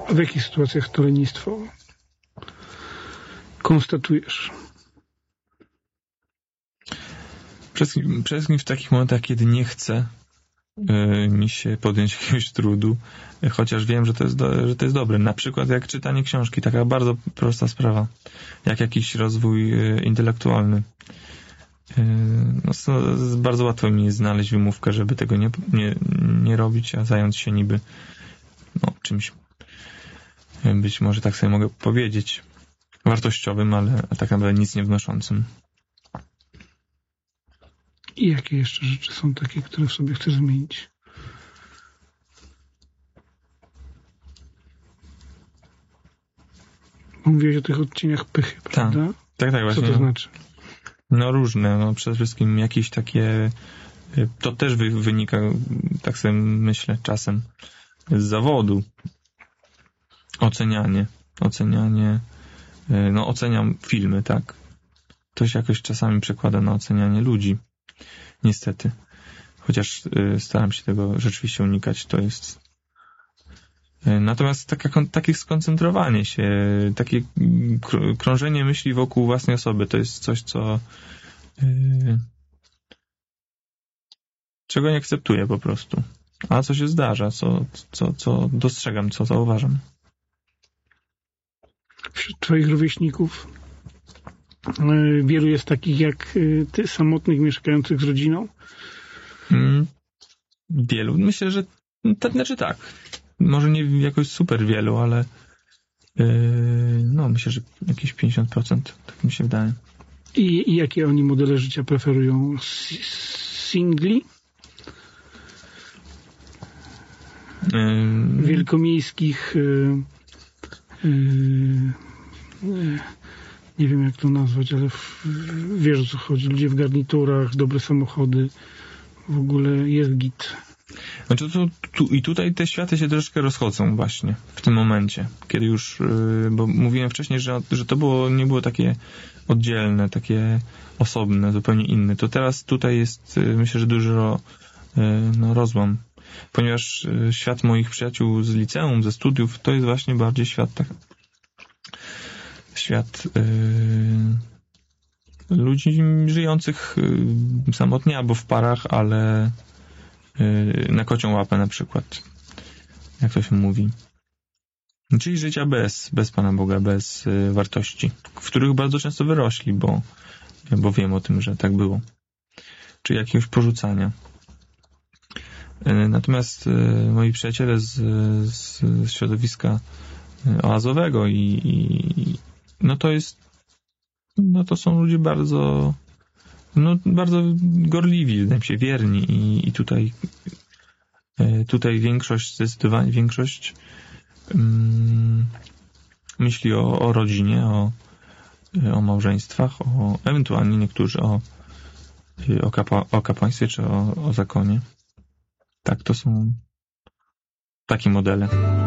A w jakich sytuacjach to lenistwo konstatujesz? Przede wszystkim w takich momentach, kiedy nie chcę mi się podjąć jakiegoś trudu, chociaż wiem, że to jest dobre. Na przykład jak czytanie książki, taka bardzo prosta sprawa, jak jakiś rozwój intelektualny. Bardzo łatwo mi jest znaleźć wymówkę, żeby tego nie robić, a zająć się niby czymś, być może tak sobie mogę powiedzieć, wartościowym, ale tak naprawdę nic nie wnoszącym. I jakie jeszcze rzeczy są takie, które w sobie chcesz zmienić? Mówiłeś o tych odcieniach pychy, prawda? Tak, właśnie. Co to znaczy? Różne. Przede wszystkim jakieś takie... To też wynika, tak sobie myślę, czasem z zawodu. Ocenianie. Oceniam filmy, tak. To się jakoś czasami przekłada na ocenianie ludzi. Niestety. Chociaż staram się tego rzeczywiście unikać. To jest... Natomiast takie skoncentrowanie się, takie krążenie myśli wokół własnej osoby, to jest coś, czego nie akceptuję po prostu. A co się zdarza, co dostrzegam, co zauważam. Wśród twoich rówieśników wielu jest takich jak ty, samotnych, mieszkających z rodziną? Wielu. Myślę, że tak. Może nie jakoś super wielu, ale myślę, że jakieś 50%, tak mi się wydaje. I jakie oni modele życia preferują? Singli? Wielkomiejskich nie wiem jak to nazwać, ale wiesz o co chodzi. Ludzie w garniturach, dobre samochody, w ogóle jest git. Znaczy i tutaj te światy się troszkę rozchodzą właśnie w tym momencie, kiedy już, bo mówiłem wcześniej, że to nie było takie oddzielne, takie osobne, zupełnie inne. To teraz tutaj jest, myślę, że dużo rozłam, ponieważ świat moich przyjaciół z liceum, ze studiów, to jest właśnie bardziej świat ludzi żyjących samotnie albo w parach, ale na kocią łapę na przykład, jak to się mówi. Czyli życia bez Pana Boga, bez wartości, w których bardzo często wyrośli, bo wiem o tym, że tak było. Czy jakiegoś porzucania. Natomiast moi przyjaciele z środowiska oazowego to są ludzie bardzo gorliwi, wydaje mi się, wierni i tutaj zdecydowanie większość myśli o rodzinie, o małżeństwach, ewentualnie niektórzy o kapłaństwie czy o zakonie. Tak, to są takie modele.